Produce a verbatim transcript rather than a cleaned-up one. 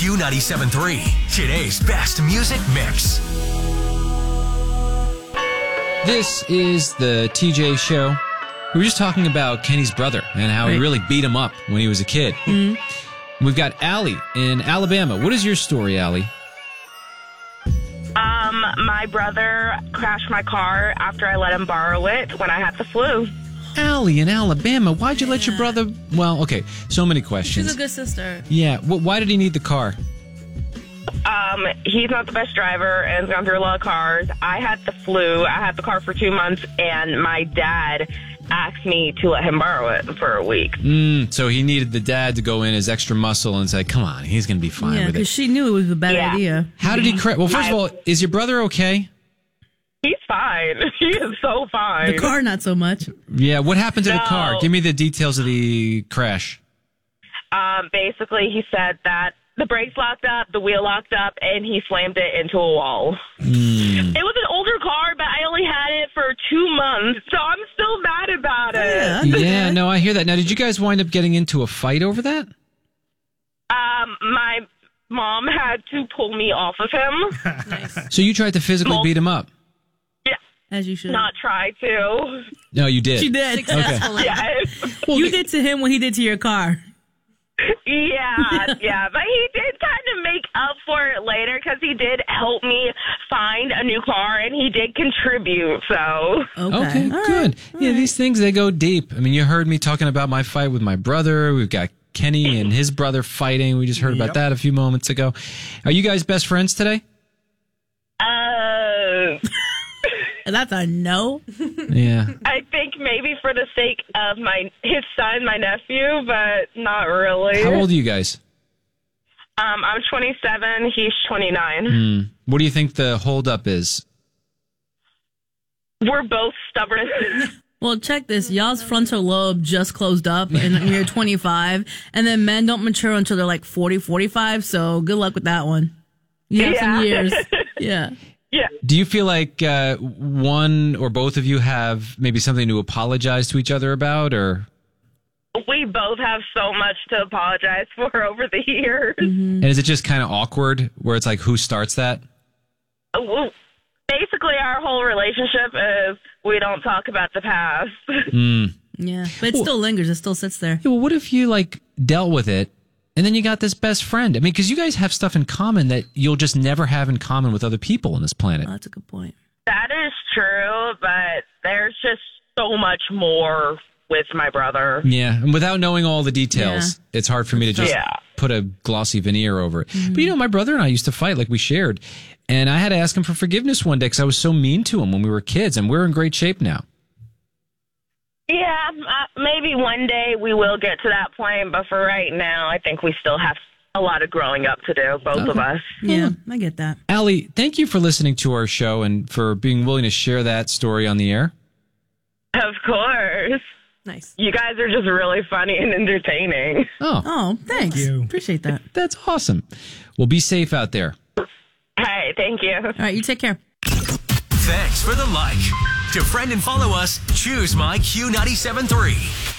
Q ninety-seven point three, today's best music mix. This is the T J Show. We were just talking about Kenny's brother and how he really beat him up when he was a kid. Mm-hmm. We've got Allie in Alabama. What is your story, Allie? Um, my brother crashed my car after I let him borrow it when I had the flu. Allie in Alabama. Why'd you let your brother... Well, okay, so many questions. She's a good sister. Yeah, well, why did he need the car? Um, he's not the best driver and has gone through a lot of cars. I had the flu. I had the car for two months, and my dad asked me to let him borrow it for a week. Mm, so he needed the dad to go in as extra muscle and say, come on, he's going to be fine Yeah, with it. because she knew it was a bad Yeah. idea. How did he crash? Well, first I- of all, is your brother okay? He's fine. He is so fine. The car, not so much. Yeah, what happened to the No. car? Give me the details of the crash. Um, basically, he said that the brakes locked up, the wheel locked up, and he slammed it into a wall. Mm. It was an older car, but I only had it for two months, so I'm still mad about it. Yeah. Yeah, no, I hear that. Now, did you guys wind up getting into a fight over that? Um, my mom had to pull me off of him. Nice. So you tried to physically Well- beat him up? Yeah, As you should. not try to. No, you did. She did. Okay. Yes. Well, You the- did to him what he did to your car. Yeah, yeah, but he did kind of make up for it later because he did help me find a new car and he did contribute, so. Okay, Okay, All right. good. All Yeah, right. these things, they go deep. I mean, you heard me talking about my fight with my brother. We've got Kenny and his brother fighting. We just heard about that a few moments ago. Are you guys best friends today? Uh, That's a no. Yeah. I think maybe for the sake of my his son, my nephew, but not really. How old are you guys? Um, I'm twenty-seven, he's twenty-nine. Hmm. What do you think the holdup is? We're both stubborn. Well, check this. Y'all's frontal lobe just closed up and you're twenty-five. And then men don't mature until they're like forty, forty-five. So good luck with that one. You have Yeah. some years. Yeah. Yeah. Do you feel like uh, one or both of you have maybe something to apologize to each other about, or? We both have so much to apologize for over the years. And is it just kind of awkward where it's like, who starts that? Well, basically, our whole relationship is we don't talk about the past. Hmm. Yeah. But it still lingers. It still sits there. Yeah, well, what if you like dealt with it and then you got this best friend? I mean, because you guys have stuff in common that you'll just never have in common with other people on this planet. Oh, that's a good point. That is true, but there's just so much more with my brother. Yeah, and without knowing all the details, it's hard for me to just Yeah. put a glossy veneer over it. But you know, my brother and I used to fight like we shared, and I had to ask him for forgiveness one day because I was so mean to him when we were kids, and we're in great shape now. Yeah, uh, maybe one day we will get to that point, but for right now, I think we still have a lot of growing up to do, both of us. Yeah, I get that. Allie, thank you for listening to our show and for being willing to share that story on the air. Of course. Nice. You guys are just really funny and entertaining. Oh, Oh, thanks. you. Appreciate that. that's awesome. Well, be safe out there. Hey, thank you. All right, you take care. Thanks for the like. To friend and follow us, choose My Q ninety-seven point three.